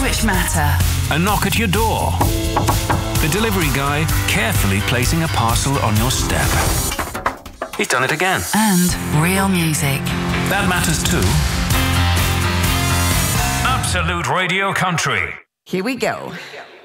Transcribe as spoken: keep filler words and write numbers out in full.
which matter. A knock at your door. The delivery guy carefully placing a parcel on your step. He's done it again. And real music. That matters too. Absolute Radio Country. Here we go.